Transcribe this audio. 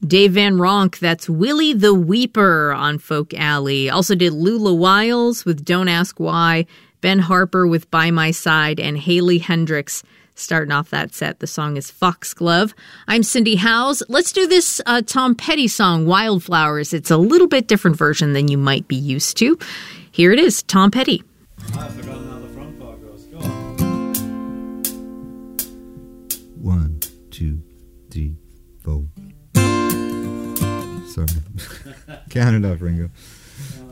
Dave Van Ronk, that's Willie the Weeper on Folk Alley. Also did Lula Wiles with Don't Ask Why, Ben Harper with By My Side, and Haley Hendricks starting off that set. The song is Foxglove. I'm Cindy Howes. Let's do this Tom Petty song, Wildflowers. It's a little bit different version than you might be used to. Here it is, Tom Petty. I've forgotten how the front part goes. Go on. 1, 2, 3, 4. Sorry. Count it up, Ringo.